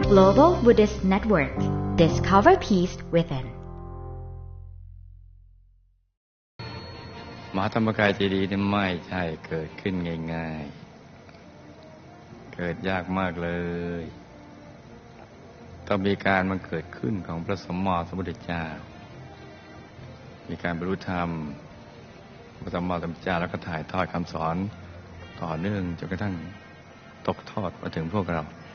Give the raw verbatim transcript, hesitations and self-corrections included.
Global Buddhist Network. Discover peace within. มหาธรรมกายเจดีย์นี่ไม่ใช่เกิดขึ้นง่ายๆเกิดยากมากเลยต้องมีการมันเกิดขึ้นของพระสัมมาสัมพุทธเจ้ามีการบรรลุธรรมพระสัมมาสัมพุทธเจ้าแล้วก็ถ่ายทอดคำสอนต่อเนื่องจนกระทั่งตกทอดมาถึงพวกเรา